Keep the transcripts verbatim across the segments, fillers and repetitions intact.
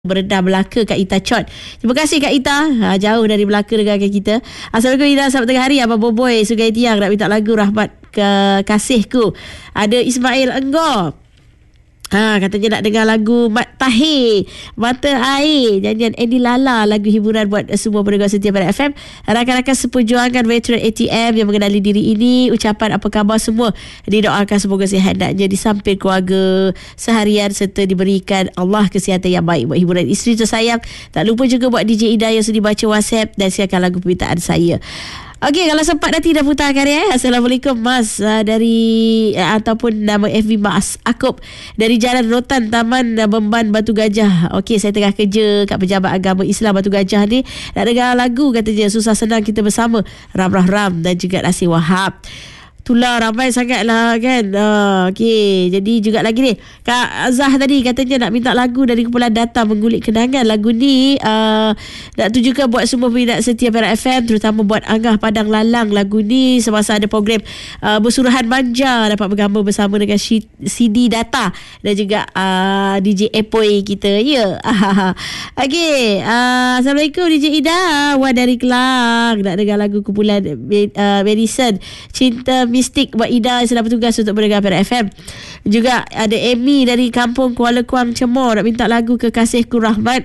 berendah Melaka, Kak Ita Chot. Terima kasih Kak Ita, ha, jauh dari Melaka dengarkan kita. Assalamualaikum Ida, selamat tengah hari. Abang Boboy Sungai Tiang nak minta lagu Rahmat ke Kasihku. Ada Ismail Enggor, ha, katanya nak dengar lagu Mat Tahir, Mata Air, nyanyian Andy Lala, lagu hiburan buat semua pendengar setia pada F M. Rakan-rakan seperjuangan veteran A T M yang mengenali diri ini, ucapan apa khabar semua didoakan semoga sihat dan jadi sampai keluarga seharian serta diberikan Allah kesihatan yang baik buat hiburan isteri tersayang. Tak lupa juga buat D J Ida yang sudi baca WhatsApp dan siarkan lagu permintaan saya. Okey, kalau sempat nanti dah putarkan ya. Assalamualaikum Mas, uh, dari uh, ataupun nama F B Mas Akub dari Jalan Rotan, Taman uh, Bemban, Batu Gajah. Okey, saya tengah kerja kat Pejabat Agama Islam Batu Gajah ni. Nak dengar lagu katanya Susah Senang Kita Bersama, Ram Rah Ram dan juga Nasir Wahab. Itulah ramai sangat lah kan. uh, Okey, jadi juga lagi ni Kak Azah tadi katanya nak minta lagu dari kumpulan Data Menggulik Kenangan. Lagu ni uh, nak tujukan buat semua peminat setia Perak F M, terutama buat Angah Padang Lalang. Lagu ni semasa ada program uh, Bersuruhan Manja dapat bergabung bersama dengan C D Data dan juga uh, D J Epoy kita. Ya, yeah. Okey, uh, Assalamualaikum D J Ida, Wan dari Kelang nak dengar lagu kumpulan uh, Madison Cinta Mistik buat Ida sedang bertugas untuk pendengar Perak F M. Juga ada Amy dari Kampung Kuala Kuang Cemor nak minta lagu Kekasihku Rahmat.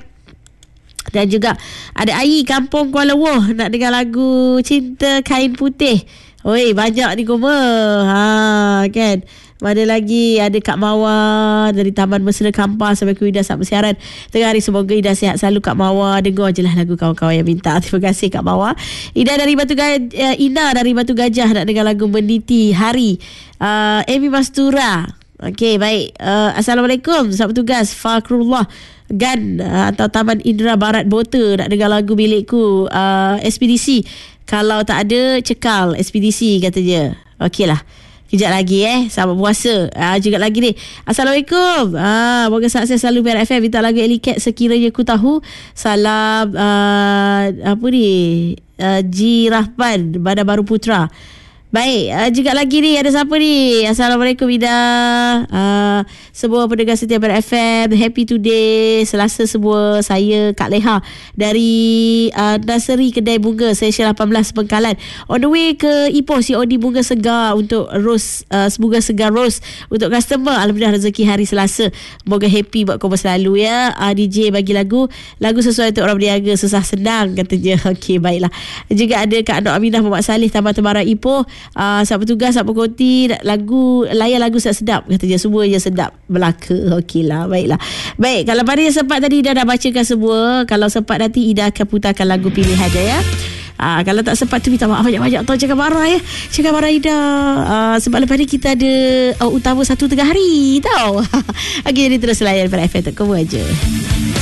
Dan juga ada Ayi Kampung Kuala Woh nak dengar lagu Cinta Kain Putih. Oi, banyak ni koma. Ha kan. Mana lagi ada Kak Mawar dari Taman Mesra Kampar sampai ke Ida saat bersiaran tengah hari. Semoga Ida sihat selalu Kak Mawar. Dengar je lah lagu kawan-kawan yang minta. Terima kasih Kak Mawar. Ida dari Batu Gajah, uh, Ina dari Batu Gajah nak dengar lagu Meniti Hari. uh, Amy Mastura. Okey, baik. uh, Assalamualaikum, selamat bertugas Fakrullah Gan uh, atau Taman Indra Barat Bota nak dengar lagu Milikku, uh, Ekspedisi. Kalau tak ada cekal Ekspedisi katanya. Okey lah, kejap lagi eh, selamat puasa. Ah, juga lagi ni, Assalamualaikum, ah, moga sukses selalu Biar F M. Minta lagu Elicat Sekiranya Ku Tahu. Salam uh, apa ni, uh, Ji Rahman Bandar Baru Putra. Baik, uh, juga lagi ni ada siapa ni? Assalamualaikum Ida, uh, semua pendengar setia pada F M, happy today Selasa semua. Saya Kak Leha dari uh, Naseri Kedai Bunga Session lapan belas Bengkalan, on the way ke Ipoh C O D Bunga Segar untuk roast, uh, bunga segar roast untuk customer. Alhamdulillah rezeki hari Selasa, moga happy buat korang selalu ya. uh, D J bagi lagu Lagu sesuai untuk orang berniaga, Susah Senang katanya. Okey, baiklah. Juga ada Kak Nok Aminah Muhammad Salih Taman Temara Ipoh. Uh, saat bertugas, saat berkoti lagu, layan lagu sedap katanya. Semua yang sedap Melaka. Okeylah, baiklah. Baik, kalau pada yang sempat tadi Ida dah bacakan semua. Kalau sempat nanti Ida akan putarkan lagu pilihan dia ya. Uh, kalau tak sempat tu minta maaf banyak-banyak. Tahu cakap marah ya, cakap marah Ida. uh, Sebab lepas ni kita ada uh, utama satu tengah hari. Tahu. Okey, jadi terus layan pada F M. Tak kau aja.